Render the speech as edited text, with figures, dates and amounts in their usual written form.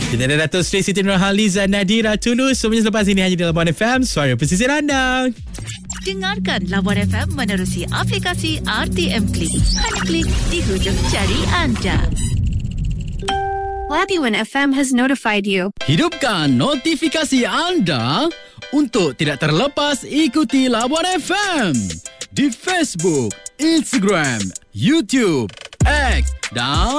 Kita ada Dato' Sri Siti Nurhaliza Nadira Tulus. Semuanya selepas ini hanya di Labuan FM, suara pesisir anda. Dengarkan Labuan FM menerusi aplikasi RTM Klik. Hanya klik di hujung jari anda. Labuan FM has notified you. Hidupkan notifikasi anda untuk tidak terlepas ikuti Labuan FM di Facebook, Instagram, YouTube, X dan